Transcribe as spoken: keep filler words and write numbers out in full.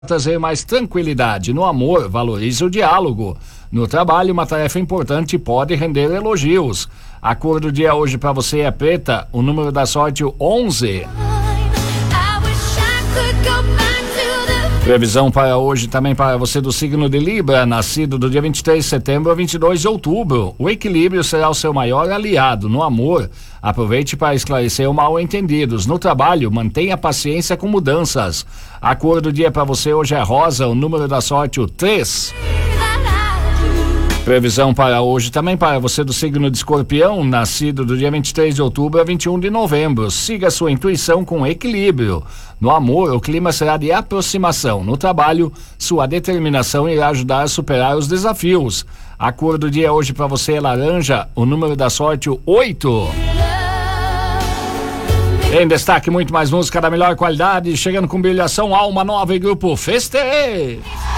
trazer mais tranquilidade. No amor, valorize o diálogo. No trabalho, uma tarefa importante pode render elogios. A cor do dia hoje para você é preta, o número da sorte o onze. Previsão para hoje também para você do signo de Libra, nascido do dia vinte e três de setembro a vinte e dois de outubro. O equilíbrio será o seu maior aliado. No amor, aproveite para esclarecer o mal-entendidos. No trabalho, mantenha paciência com mudanças. A cor do dia para você hoje é rosa, o número da sorte o três. Previsão para hoje também para você do signo de Escorpião, nascido do dia vinte e três de outubro a vinte e um de novembro. Siga sua intuição com equilíbrio. No amor, o clima será de aproximação. No trabalho, sua determinação irá ajudar a superar os desafios. A cor do dia hoje para você é laranja, o número da sorte o oito. Em destaque, muito mais música da melhor qualidade, chegando com brilhação, Alma Nova e Grupo Feste.